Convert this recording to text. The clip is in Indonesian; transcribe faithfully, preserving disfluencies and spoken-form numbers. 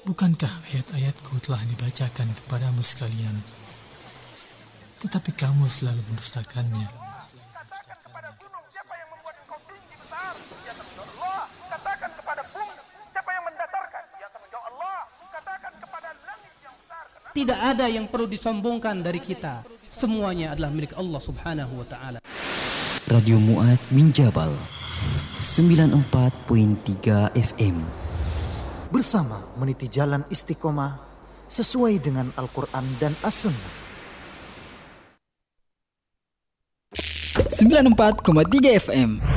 Bukankah ayat-ayatku telah dibacakan kepadamu sekalian, tetapi kamu selalu mendustakannya? Katakan kepada gunung, siapa yang membuat engkau tinggi besar? Dia akan menjawab Allah. Katakan kepada bumi, siapa yang mendatarkan? Dia akan menjawab Allah. Katakan kepada langit yang besar. Kenapa? Tidak ada yang perlu disombongkan dari kita. Semuanya adalah milik Allah Subhanahu wa taala. Radio Mu'adz min Jabal sembilan puluh empat koma tiga F M. Bersama meniti jalan istiqomah sesuai dengan Al-Quran dan As-Sunnah. sembilan puluh empat koma tiga F M